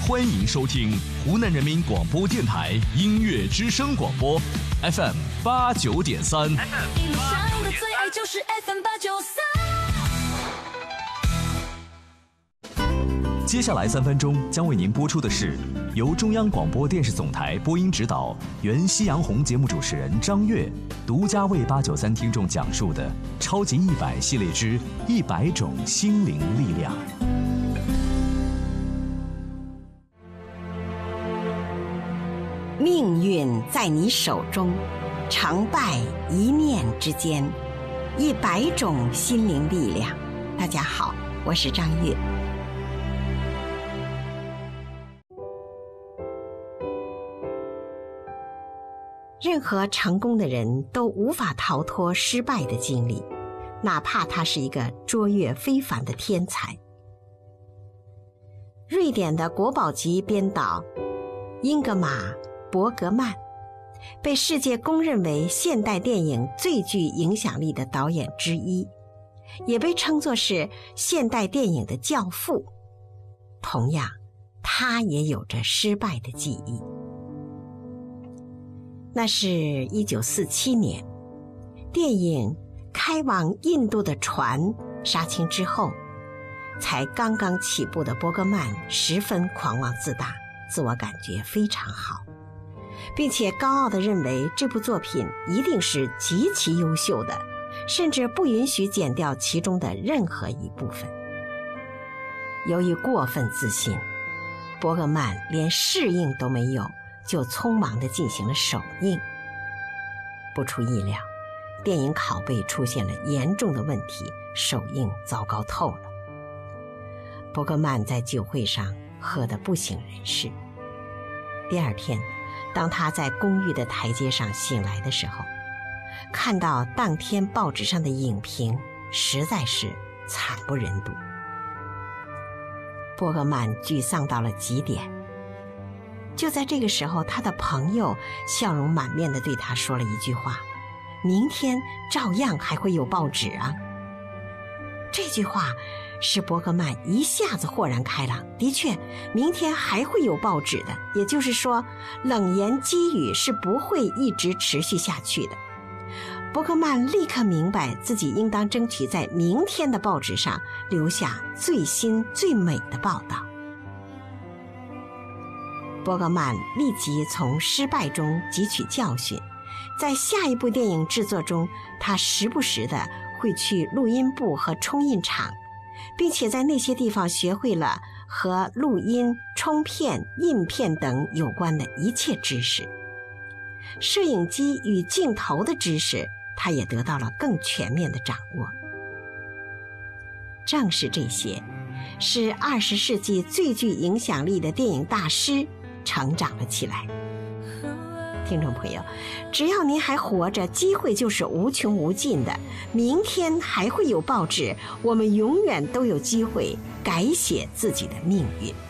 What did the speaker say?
欢迎收听湖南人民广播电台音乐之声广播 FM 89.3。 一路上的最爱就是 FM 893。 接下来3分钟将为您播出的是由中央广播电视总台播音指导、原夕阳红节目主持人张悦独家为893听众讲述的超级100系列之100种心灵力量。 命运在你手中，成败一念之间，100种心灵力量。大家好，我是张悦。任何成功的人都无法逃脱失败的经历，哪怕他是一个卓越非凡的天才。瑞典的国宝级编导英格玛·伯格曼被世界公认为现代电影最具影响力的导演之一，也被称作是现代电影的教父。同样，他也有着失败的记忆。那是1947年，电影开往印度的船杀青之后，才刚刚起步的伯格曼十分狂妄自大，自我感觉非常好，并且高傲地认为这部作品一定是极其优秀的，甚至不允许剪掉其中的任何一部分。由于过分自信，伯格曼连试映都没有，就匆忙地进行了首映。不出意料，电影拷贝出现了严重的问题，首映糟糕透了。伯格曼在酒会上喝得不省人事。第二天，当他在公寓的台阶上醒来的时候，看到当天报纸上的影评，实在是惨不忍睹。伯格曼沮丧到了极点。就在这个时候，他的朋友笑容满面地对他说了一句话：明天照样还会有报纸啊。这句话使伯格曼一下子豁然开朗，的确，明天还会有报纸的，也就是说，冷言激语是不会一直持续下去的。伯格曼立刻明白自己应当争取在明天的报纸上留下最新最美的报道。伯格曼立即从失败中汲取教训，在下一部电影制作中，他时不时的会去录音部和冲印厂，并且在那些地方学会了和录音、冲片、印片等有关的一切知识。摄影机与镜头的知识，他也得到了更全面的掌握。正是这些，使20世纪最具影响力的电影大师成长了起来。听众朋友，只要您还活着，机会就是无穷无尽的。明天还会有报纸，我们永远都有机会改写自己的命运。